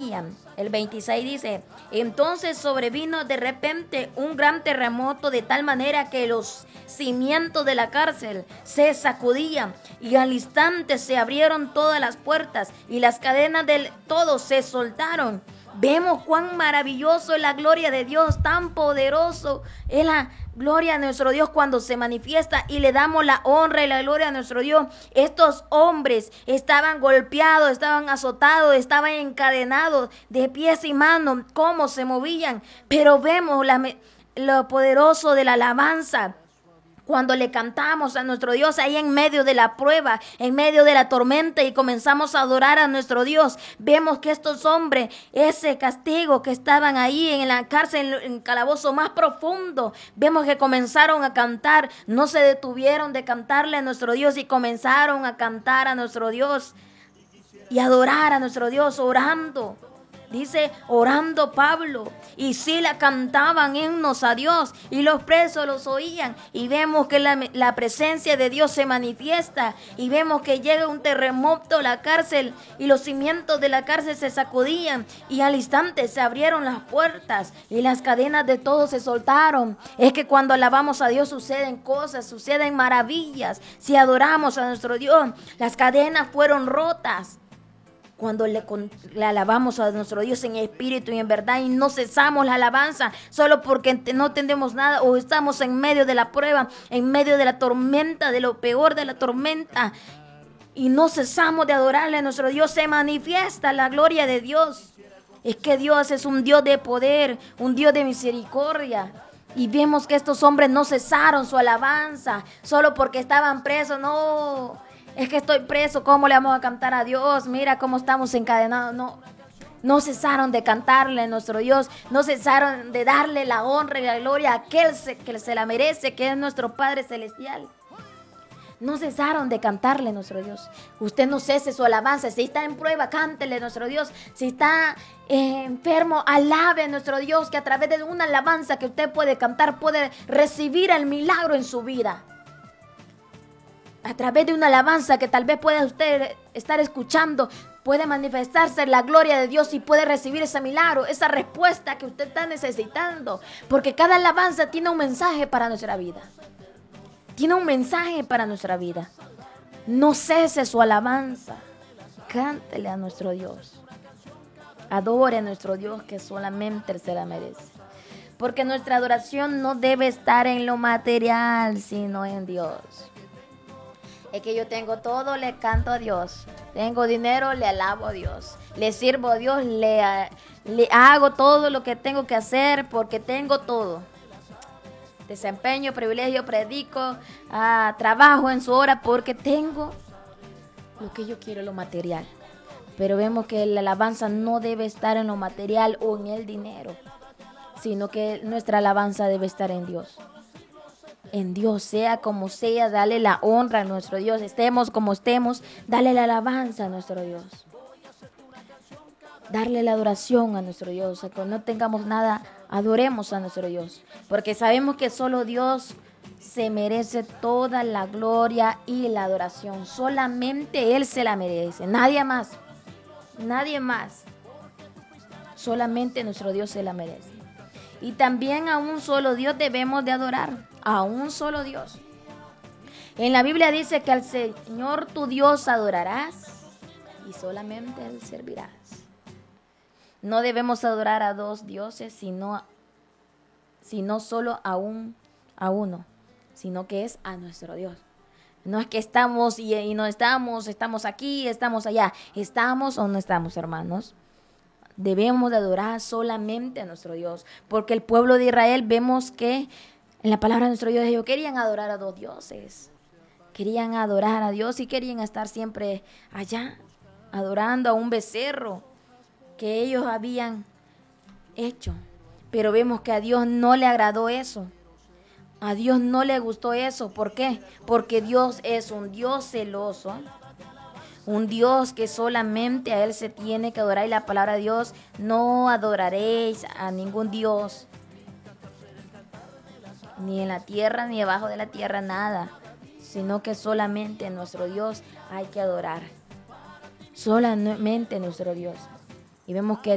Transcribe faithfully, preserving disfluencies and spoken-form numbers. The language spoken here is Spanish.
sacudían. El veintiséis dice: entonces sobrevino de repente un gran terremoto, de tal manera que los cimientos de la cárcel se sacudían, y al instante se abrieron todas las puertas y las cadenas de todos se soltaron. Vemos cuán maravilloso es la gloria de Dios, tan poderoso es la gloria de nuestro Dios cuando se manifiesta, y le damos la honra y la gloria a nuestro Dios. Estos hombres estaban golpeados, estaban azotados, estaban encadenados de pies y manos, cómo se movían, pero vemos la, lo poderoso de la alabanza. Cuando le cantamos a nuestro Dios ahí en medio de la prueba, en medio de la tormenta, y comenzamos a adorar a nuestro Dios, vemos que estos hombres, ese castigo que estaban ahí en la cárcel, en el calabozo más profundo, vemos que comenzaron a cantar, no se detuvieron de cantarle a nuestro Dios y comenzaron a cantar a nuestro Dios y adorar a nuestro Dios orando. Dice, orando Pablo y Sila cantaban himnos a Dios, y los presos los oían, y vemos que la, la presencia de Dios se manifiesta, y vemos que llega un terremoto a la cárcel y los cimientos de la cárcel se sacudían, y al instante se abrieron las puertas y las cadenas de todos se soltaron. Es que cuando alabamos a Dios suceden cosas, suceden maravillas. Si adoramos a nuestro Dios, las cadenas fueron rotas. Cuando le, le alabamos a nuestro Dios en espíritu y en verdad, y no cesamos la alabanza solo porque no entendemos nada o estamos en medio de la prueba, en medio de la tormenta, de lo peor de la tormenta, y no cesamos de adorarle a nuestro Dios, se manifiesta la gloria de Dios. Es que Dios es un Dios de poder, un Dios de misericordia. Y vemos que estos hombres no cesaron su alabanza solo porque estaban presos. No, es que estoy preso, ¿cómo le vamos a cantar a Dios? Mira cómo estamos encadenados. No, no cesaron de cantarle a nuestro Dios, no cesaron de darle la honra y la gloria a aquel que se la merece, que es nuestro Padre Celestial. No cesaron de cantarle a nuestro Dios. Usted no cese su alabanza. Si está en prueba, cántele a nuestro Dios. Si está eh, enfermo, alabe a nuestro Dios, que a través de una alabanza que usted puede cantar, puede recibir el milagro en su vida. A través de una alabanza que tal vez pueda usted estar escuchando, puede manifestarse la gloria de Dios y puede recibir ese milagro, esa respuesta que usted está necesitando. Porque cada alabanza tiene un mensaje para nuestra vida. Tiene un mensaje para nuestra vida. No cese su alabanza. Cántele a nuestro Dios. Adore a nuestro Dios, que solamente Él se la merece. Porque nuestra adoración no debe estar en lo material, sino en Dios. Es que yo tengo todo, le canto a Dios. Tengo dinero, le alabo a Dios. Le sirvo a Dios, le, le hago todo lo que tengo que hacer porque tengo todo. Desempeño, privilegio, predico, ah, trabajo en su hora porque tengo lo que yo quiero, lo material. Pero vemos que la alabanza no debe estar en lo material o en el dinero, sino que nuestra alabanza debe estar en Dios. En Dios, sea como sea, dale la honra a nuestro Dios. Estemos como estemos, dale la alabanza a nuestro Dios. Darle la adoración a nuestro Dios. Cuando no tengamos nada, adoremos a nuestro Dios. Porque sabemos que solo Dios se merece toda la gloria y la adoración. Solamente Él se la merece. Nadie más. Nadie más. Solamente nuestro Dios se la merece. Y también a un solo Dios debemos de adorar. A un solo Dios. En la Biblia dice que al Señor tu Dios adorarás y solamente a Él servirás. No debemos adorar a dos dioses, sino, sino solo a, un, a uno, sino que es a nuestro Dios. No es que estamos y, y no estamos, estamos aquí, estamos allá. ¿Estamos o no estamos, hermanos? Debemos de adorar solamente a nuestro Dios, porque el pueblo de Israel vemos que en la palabra de nuestro Dios ellos querían adorar a dos dioses. Querían adorar a Dios y querían estar siempre allá, adorando a un becerro que ellos habían hecho. Pero vemos que a Dios no le agradó eso. A Dios no le gustó eso. ¿Por qué? Porque Dios es un Dios celoso. Un Dios que solamente a Él se tiene que adorar. Y la palabra de Dios, no adoraréis a ningún Dios. Ni en la tierra, ni debajo de la tierra, nada. Sino que solamente a nuestro Dios hay que adorar. Solamente a nuestro Dios. Y vemos que